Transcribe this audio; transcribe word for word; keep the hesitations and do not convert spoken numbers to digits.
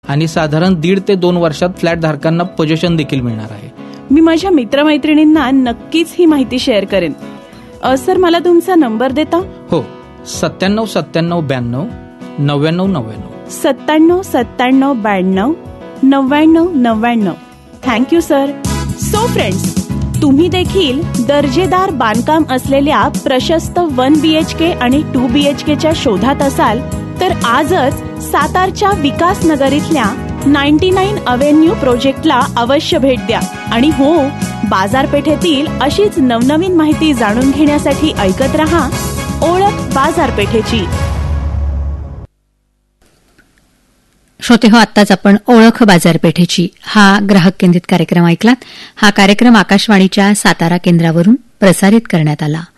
आणि साधारण दीड ते दोन वर्षात फ्लॅट धारकांना पोझिशन देखील मिळणार आहे. मी माझ्या मित्रमैत्रिणींना नक्कीच ही माहिती शेअर करेन. सर, मला तुमचा नंबर देता? हो, सत्त्याण्णव सत्त्याण्णव ब्याण्णव नव्याण्णव नव्याण्णव सत्त्याण्णव सत्त्याण्णव ब्याण्णव नव्याण्णव नव्याण्णव. Thank you sir. सो फ्रेंड्स, तुम्ही देखील दर्जेदार बांधकाम असलेल्या प्रशस्त वन बीएचके आणि टू बीएचकेच्या शोधात असाल तर आजच सातारच्या विकास नगर इथल्या नाईन्टी नाईन अव्हेन्यू प्रोजेक्टला अवश्य भेट द्या. आणि हो, बाजारपेठेतील अशीच नवनवीन माहिती जाणून घेण्यासाठी ऐकत रहा ओळख बाजारपेठेची. श्रोते हो, आत्ताच आपण ओळख बाजारपेठेची हा ग्राहक केंद्रित कार्यक्रम ऐकलात. हा कार्यक्रम आकाशवाणीच्या सातारा केंद्रावरून प्रसारित करण्यात आला.